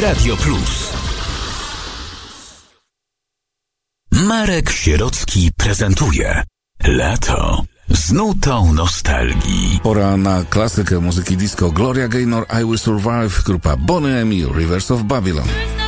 Radio Plus. Marek Sierocki prezentuje Lato z nutą nostalgii. Pora na klasykę muzyki disco. Gloria Gaynor, I Will Survive, grupa Boney M. Rivers of Babylon.